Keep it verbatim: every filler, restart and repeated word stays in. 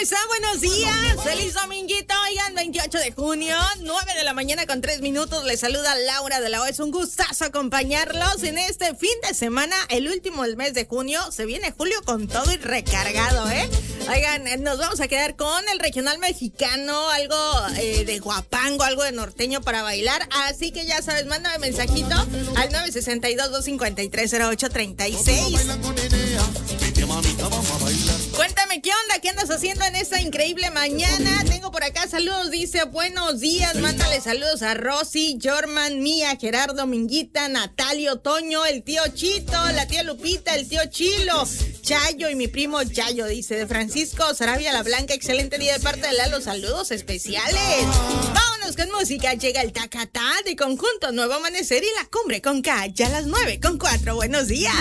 están? Buenos días. Feliz dominguito. Oigan, veintiocho de junio, nueve de la mañana con tres minutos. Les saluda Laura de la O. Es un gustazo acompañarlos en este fin de semana, el último del mes de junio. Se viene julio con todo y recargado, ¿eh? Oigan, nos vamos a quedar con el regional mexicano, algo eh, de guapango, algo de norteño para bailar. Así que ya sabes, mándame mensajito al nueve seis dos, dos cinco tres, cero ocho tres seis. Cuéntame, ¿qué onda? ¿Qué andas haciendo en esta increíble mañana? Tengo por acá saludos, dice, buenos días, mándale saludos a Rosy, Jorman, Mía, Gerardo, Minguita, Natalio, Toño, el tío Chito, la tía Lupita, el tío Chilo, Chayo y mi primo Yayo, dice, de Francisco Sarabia La Blanca, excelente día de parte de Lalo, saludos especiales. Vámonos con música, llega el Tacatá de Conjunto Nuevo Amanecer y la Cumbre con K, ya a las nueve con cuatro, buenos días.